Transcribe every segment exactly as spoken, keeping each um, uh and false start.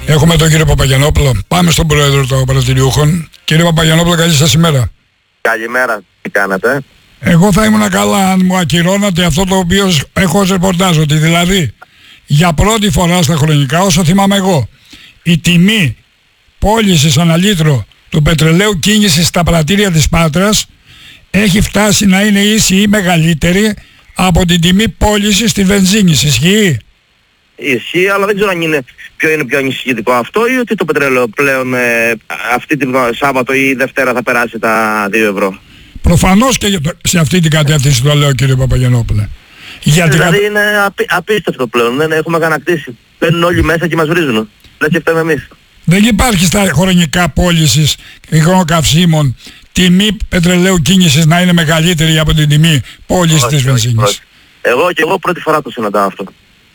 Έχουμε τον κύριο Παπαγιαννόπουλο. Πάμε στον πρόεδρο των πρατηριούχων. Κύριε Παπαγιαννόπουλο, καλή σας ημέρα. Καλημέρα, τι κάνετε? Εγώ θα ήμουν καλά αν μου ακυρώνατε αυτό το οποίο έχω ως ρεπορτάζ, ότι δηλαδή για πρώτη φορά στα χρονικά, όσο θυμάμαι εγώ, η τιμή πώλησης ανά λίτρο του πετρελαίου κίνησης στα πρατήρια της Πάτρας έχει φτάσει να είναι ίση ή μεγαλύτερη από την τιμή πώλησης στη βενζίνη. Ισχύει? Ισχύει, αλλά δεν ξέρω αν είναι ποιο είναι πιο ανησυχητικό αυτό ή ότι το πετρέλαιο πλέον ε, αυτή την Σάββατο ή Δευτέρα θα περάσει τα δύο ευρώ. Προφανώς και σε αυτή την κατεύθυνση το λέω, κύριε Παπαγιαννόπουλε. Γιατί δηλαδή κα... είναι απί, απίστευτο πλέον, δεν έχουμε κατακτήσει. Μπαίνουν όλοι μέσα και μας βρίζουν. Δεν σκεφτούμε εμείς. Δεν υπάρχει στα χρονικά πώλησης υγρών καυσίμων τιμή πετρελαίου κίνησης να είναι μεγαλύτερη από την τιμή πώλησης της βενζίνης. Εγώ και εγώ πρώτη φορά το συναντάω αυτό.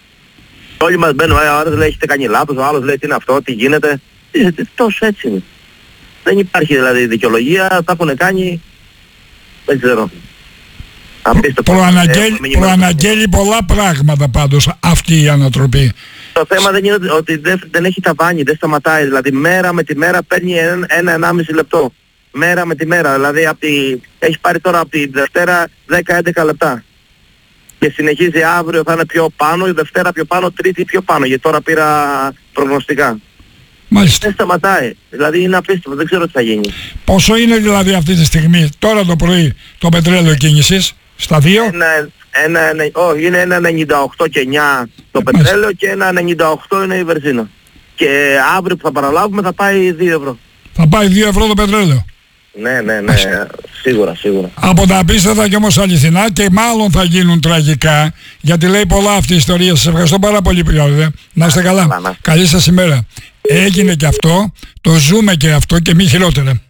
Όλοι μας μπαίνουν, ο άλλος λέει έχετε κάνει λάθος, ο άλλος λέει τι είναι αυτό, τι γίνεται. Τι, τι, τόσο έτσι είναι. Δεν υπάρχει δηλαδή δικαιολογία, τα έχουν κάνει, δεν ξέρω. Απίστευτο. Προαναγγέλει, προαναγγέλει πολλά πράγματα πάντως αυτή η ανατροπή. Το θέμα δεν είναι ότι δεν, δεν έχει ταβάνι, δεν σταματάει. Δηλαδή μέρα με τη μέρα παίρνει ένα-ενάμιση λεπτό. Μέρα με τη μέρα. Δηλαδή από τη, έχει πάρει τώρα από τη Δευτέρα δέκα με έντεκα λεπτά. Και συνεχίζει αύριο θα είναι πιο πάνω, η Δευτέρα πιο πάνω, Τρίτη πιο πάνω. Γιατί τώρα πήρα προγνωστικά. Μάλιστα. Δεν σταματάει. Δηλαδή είναι απίστευτο, δεν ξέρω τι θα γίνει. Πόσο είναι δηλαδή αυτή τη στιγμή, τώρα το πρωί, το πετρέλαιο κίνησης, στα δύο? Ένα, ένα, ένα, όχι, είναι ένα ενενήντα οκτώ και εννιά το ε, πετρέλαιο μάλιστα. Και ένα ενενήντα οκτώ είναι η βενζίνα. Και αύριο που θα παραλάβουμε θα πάει δύο ευρώ. Θα πάει δύο ευρώ το πετρέλαιο. Ναι, ναι, ναι, σίγουρα, σίγουρα. Από τα απίστευτα και όμως αληθινά, και μάλλον θα γίνουν τραγικά, γιατί λέει πολλά αυτή η ιστορία. Σας ευχαριστώ πάρα πολύ, πρόεδρε. Να είστε καλά. Καλή σας ημέρα. Έγινε και αυτό, το ζούμε και αυτό και μη χειρότερα.